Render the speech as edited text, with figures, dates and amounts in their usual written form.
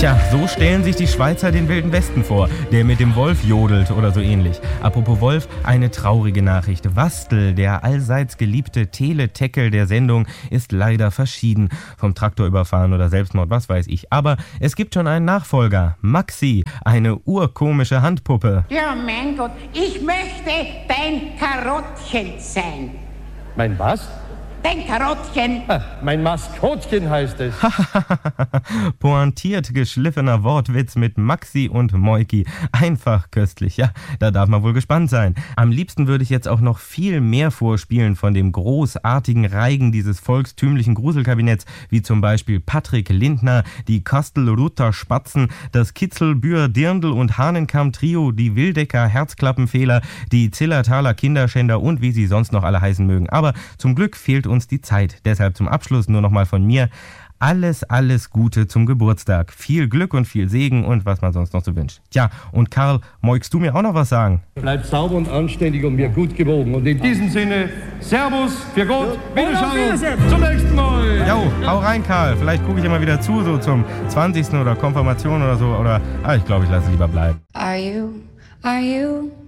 Tja, so stellen sich die Schweizer den Wilden Westen vor, der mit dem Wolf jodelt oder so ähnlich. Apropos Wolf, eine traurige Nachricht. Wastel, der allseits geliebte Teleteckel der Sendung, ist leider verschieden. Vom Traktor überfahren oder Selbstmord, was weiß ich. Aber es gibt schon einen Nachfolger, Maxi, eine urkomische Handpuppe. Ja, mein Gott, ich möchte dein Karottchen sein. Mein was? Dein Karottchen. Mein Maskottchen heißt es. Pointiert geschliffener Wortwitz mit Maxi und Moiki. Einfach köstlich, ja, da darf man wohl gespannt sein. Am liebsten würde ich jetzt auch noch viel mehr vorspielen von dem großartigen Reigen dieses volkstümlichen Gruselkabinetts, wie zum Beispiel Patrick Lindner, die Kastelruther Spatzen, das Kitzelbühr Dirndl und Hahnenkamm-Trio, die Wildecker Herzklappenfehler, die Zillertaler Kinderschänder und wie sie sonst noch alle heißen mögen. Aber zum Glück fehlt uns die Zeit. Deshalb zum Abschluss nur nochmal von mir. Alles Gute zum Geburtstag. Viel Glück und viel Segen und was man sonst noch so wünscht. Tja, und Karl, magst du mir auch noch was sagen? Bleib sauber und anständig und mir gut gewogen. Und in diesem Sinne, Servus, für Gott, Wiederschauen, zum nächsten Mal. Jo, hau rein, Karl. Vielleicht gucke ich immer wieder zu, so zum 20. oder Konfirmation oder so. Oder, ich glaube, ich lasse lieber bleiben. Are you